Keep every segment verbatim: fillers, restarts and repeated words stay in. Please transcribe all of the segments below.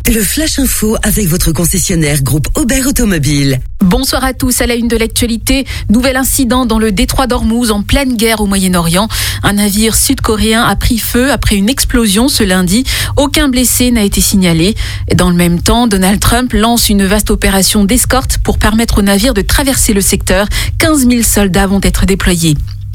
Le Flash Info avec votre concessionnaire groupe Aubert Automobile. Bonsoir à tous. À la une de l'actualité, nouvel incident dans le détroit d'Ormuz en pleine guerre au Moyen-Orient. Un navire sud-coréen a pris feu après une explosion ce lundi. Aucun blessé n'a été signalé. Dans le même temps, Donald Trump lance une vaste opération d'escorte pour permettre au navire de traverser le secteur. quinze mille soldats vont être déployés.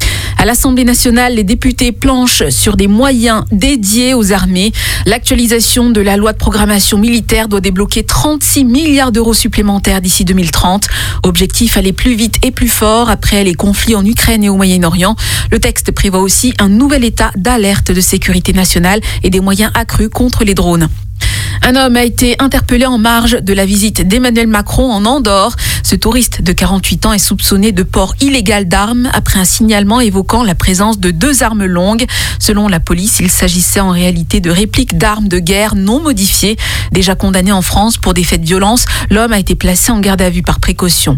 À l'Assemblée nationale, les députés planchent sur des moyens dédiés aux armées. L'actualisation de la loi de programmation militaire doit débloquer trente-six milliards d'euros supplémentaires d'ici deux mille trente. Objectif, aller plus vite et plus fort après les conflits en Ukraine et au Moyen-Orient. Le texte prévoit aussi un nouvel état d'alerte de sécurité nationale et des moyens accrus contre les drones. Un homme a été interpellé en marge de la visite d'Emmanuel Macron en Andorre. Ce touriste de quarante-huit ans est soupçonné de port illégal d'armes après un signalement évoquant la présence de deux armes longues. Selon la police, il s'agissait en réalité de répliques d'armes de guerre non modifiées. Déjà condamné en France pour des faits de violence, l'homme a été placé en garde à vue par précaution.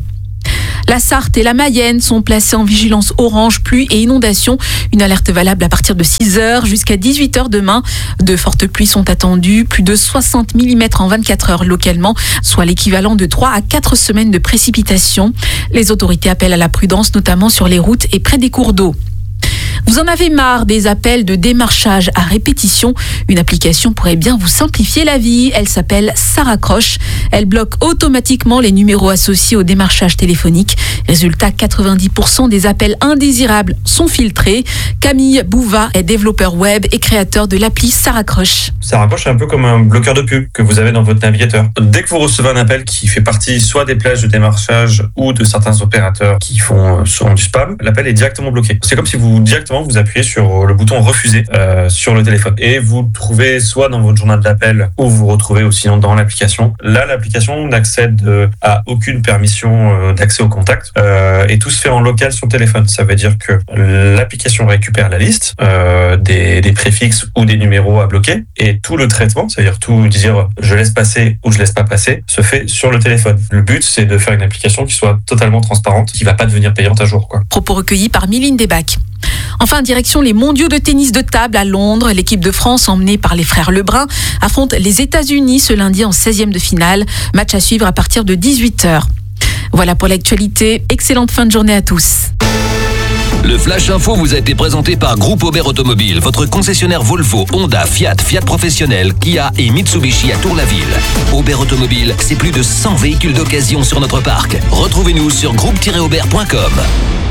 La Sarthe et la Mayenne sont placées en vigilance orange, pluie et inondation. Une alerte valable à partir de six heures jusqu'à dix-huit heures demain. De fortes pluies sont attendues, plus de soixante millimètres en vingt-quatre heures localement, soit l'équivalent de trois à quatre semaines de précipitations. Les autorités appellent à la prudence, notamment sur les routes et près des cours d'eau. Vous en avez marre des appels de démarchage à répétition? Une application pourrait bien vous simplifier la vie. Elle s'appelle Ça raccroche. Elle bloque automatiquement les numéros associés au démarchage téléphonique. Résultat, quatre-vingt-dix pour cent des appels indésirables sont filtrés. Camille Bouva est développeur web et créateur de l'appli Ça raccroche. Ça raccroche un peu comme un bloqueur de pub que vous avez dans votre navigateur. Dès que vous recevez un appel qui fait partie soit des plages de démarchage ou de certains opérateurs qui font souvent du spam, l'appel est directement bloqué. C'est comme si vous directement vous appuyez sur le bouton refuser euh, sur le téléphone et vous le trouvez soit dans votre journal d'appel ou vous retrouvez aussi dans l'application. Là, l'application n'accède euh, à aucune permission euh, d'accès au contact euh, et tout se fait en local sur le téléphone. Ça veut dire que l'application récupère la liste euh, des, des préfixes ou des numéros à bloquer et tout le traitement, c'est-à-dire tout dire je laisse passer ou je laisse pas passer, se fait sur le téléphone. Le but, c'est de faire une application qui soit totalement transparente, qui va pas devenir payante un jour, quoi. Propos recueillis par Mylène Desbacs. Enfin, direction les mondiaux de tennis de table à Londres. L'équipe de France, emmenée par les frères Lebrun, affronte les États-Unis ce lundi en seizième de finale. Match à suivre à partir de dix-huit heures. Voilà pour l'actualité. Excellente fin de journée à tous. Le Flash Info vous a été présenté par Groupe Aubert Automobile, votre concessionnaire Volvo, Honda, Fiat, Fiat Professionnel, Kia et Mitsubishi à Tour-la-Ville. Aubert Automobile, c'est plus de cent véhicules d'occasion sur notre parc. Retrouvez-nous sur groupe tiret aubert point com.